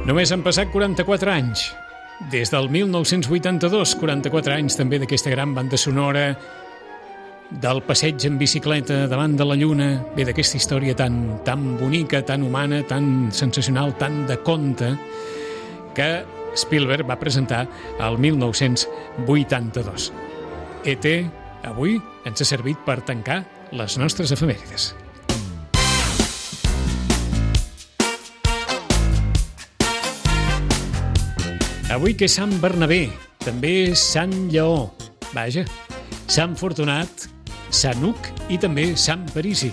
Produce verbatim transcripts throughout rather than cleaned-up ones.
Només han passat quaranta-quatre anys. Des del mil nou-cents vuitanta-dos, quaranta-quatre anys també d'aquesta gran banda sonora, del passeig en bicicleta davant de la lluna, bé, d'aquesta història tan, tan bonica, tan humana, tan sensacional, tan de conte, que Spielberg va presentar al mil nou-cents vuitanta-dos. E Te avui ens ha servit per tancar les nostres efemèrides. Avui que és Sant Bernabé, també és Sant Lleó, vaja, Sant Fortunat, Sant Hug i també Sant Parisi.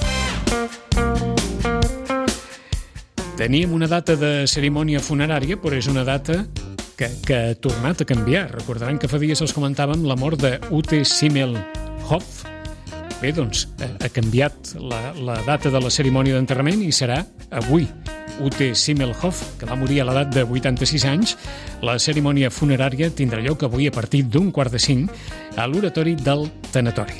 Teníem una data de cerimònia funerària, però és una data que, que ha tornat a canviar. Recordaran que fa dies els comentàvem la mort de Ute Simmelhoff. Bé, doncs, ha canviat la, la data de la cerimònia d'enterrament i serà avui. Ute Simmelhoff, que va morir a l'edat de vuitanta-sis anys. La cerimònia funerària tindrà lloc avui a partir d'un quart de cinc a l'oratori del tanatori.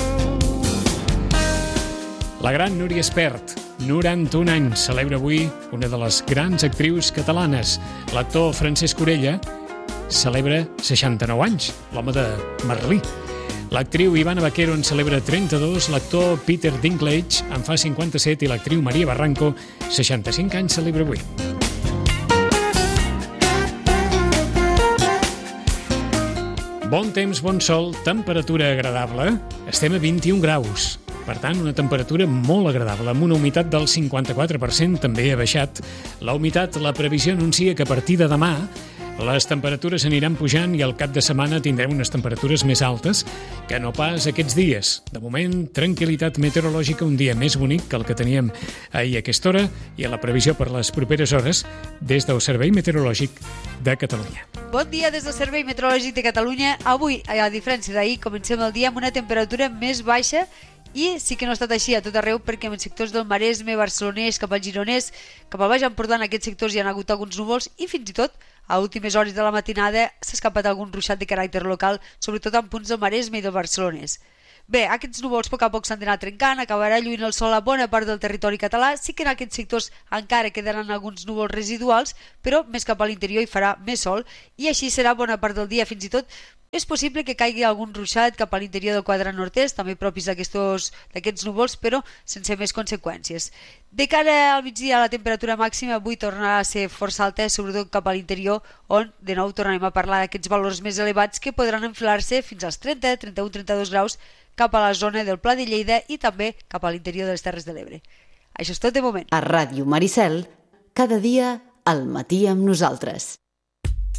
La gran Núria Espert, noranta-un anys, celebra avui una de les grans actrius catalanes. L'actor Francesc Orella celebra seixanta-nou anys, l'home de Merlí. L'actriu Ivana Baquero en celebra trenta-dos, l'actor Peter Dinklage en fa cinquanta-set i l'actriu Maria Barranco, seixanta-cinc anys, celebra avui. Bon temps, bon sol, temperatura agradable. Estem a vint-i-un graus. Per tant, una temperatura molt agradable, amb una humitat del cinquanta-quatre per cent, també ha baixat. La humitat, la previsió anuncia que a partir de demà les temperatures aniran pujant i al cap de setmana tindrem unes temperatures més altes que no pas aquests dies. De moment, tranquil·litat meteorològica, un dia més bonic que el que teníem ahir a aquesta hora i a la previsió per les properes hores des del Servei Meteorològic de Catalunya. Bon dia des del Servei Meteorològic de Catalunya. Avui, a diferència d'ahir, comencem el dia amb una temperatura més baixa i sí que no ha estat així a tot arreu perquè en els sectors del Maresme, Barcelonès, cap al Gironès, cap al Baix Empordà, en aquests sectors hi ha hagut alguns núvols i fins i tot a últimes hores de la matinada s'ha escapat algun ruixat de caràcter local, sobretot en punts del Maresme i del Barcelonès. Bé, aquests núvols a poc a poc s'han d'anar trencant, acabarà lluint el sol a bona part del territori català, sí que en aquests sectors encara quedaran alguns núvols residuals, però més cap a l'interior hi farà més sol i així serà bona part del dia, fins i tot és possible que caigui algun ruixat cap a l'interior del quadrant nord-est, també propis d'aquests núvols, però sense més conseqüències. De cara al migdia, la temperatura màxima avui tornarà a ser força alta, sobretot cap a l'interior, on de nou tornarem a parlar d'aquests valors més elevats que podran enfilar-se fins als trenta, trenta-u, trenta-dos graus cap a la zona del Pla de Lleida i també cap a l'interior de les Terres de l'Ebre. Això és tot de moment. A Ràdio Maricel, cada dia al matí amb nosaltres.